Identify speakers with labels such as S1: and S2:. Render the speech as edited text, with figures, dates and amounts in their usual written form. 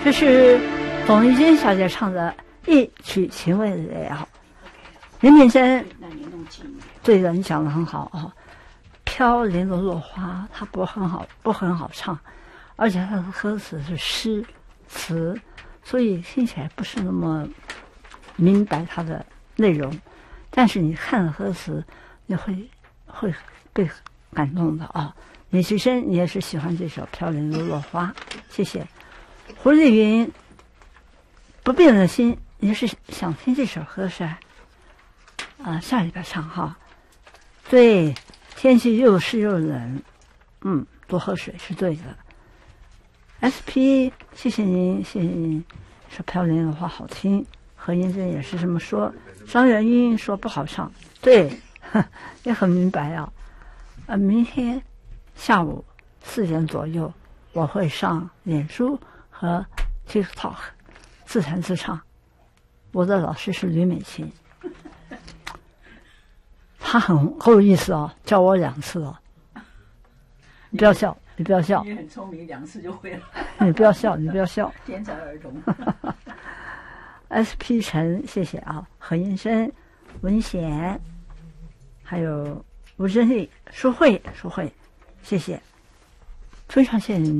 S1: 这是董丽君小姐唱的《一曲情未了》。林品生，对的，你讲的很好啊。飘零的落花，它不很好唱，而且它的歌词是诗词，所以听起来不是那么明白它的内容。但是你看了歌词，你会被感动的啊。李奇生，你也是喜欢这首《飘零的落花》，谢谢。胡丽云，不变的心，你是想听这首歌是吧？下礼拜唱哈。对，天气又湿又冷，多喝水是对的。SP， 谢谢您，谢谢您。说飘零的话好听，何英珍也是这么说。张元英说不好唱，对，也很明白啊。明天下午4点左右，我会上脸书和 TikTok 自弹自唱。我的老师是吕美琴，他很有意思哦，教我2次哦。你不要笑，你不要笑。
S2: 你很聪明，2次就会了。
S1: 你不要笑，你不要笑。
S2: 天才儿童。
S1: SP 陈，谢谢啊。何延生、文贤，还有吴珍丽、舒慧，谢谢，非常谢谢你们。